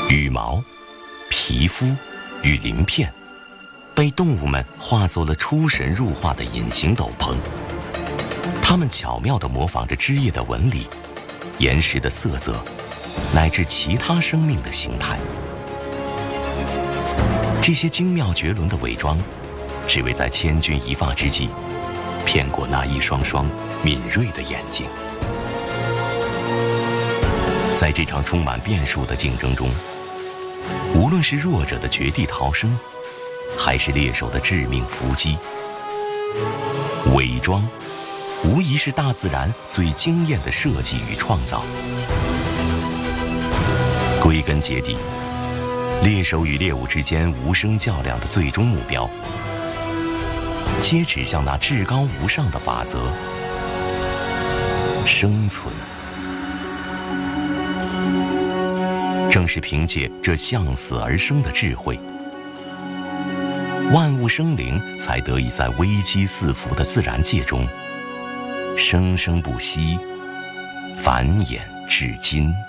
羽毛、皮肤与鳞片被动物们化作了出神入化的隐形斗篷，它们巧妙地模仿着枝叶的纹理、岩石的色泽，乃至其他生命的形态。这些精妙绝伦的伪装，只为在千钧一发之际，骗过那一双双敏锐的眼睛。在这场充满变数的竞争中，无论是弱者的绝地逃生，还是猎手的致命伏击，伪装无疑是大自然最惊艳的设计与创造。归根结底，猎手与猎物之间无声较量的最终目标，皆指向那至高无上的法则：生存。正是凭借这向死而生的智慧，万物生灵才得以在危机四伏的自然界中生生不息，繁衍至今。